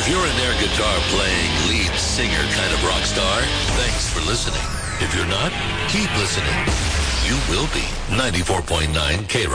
If you're an air guitar playing lead singer kind of rock star, thanks for listening. If you're not, keep listening. You will be. 94.9 K-Rock.